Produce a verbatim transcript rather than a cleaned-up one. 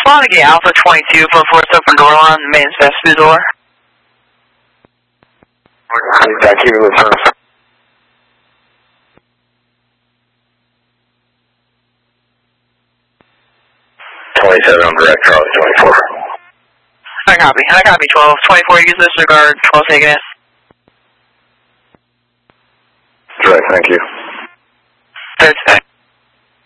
Flanagan Alpha twenty-two for fourth open door on the main vestibule door. Back here with her. twenty-seven on direct, Charlie twenty-four. I copy. I copy twelve. twenty-four, use disregard. twelve taken it. Direct, thank you. Third stack.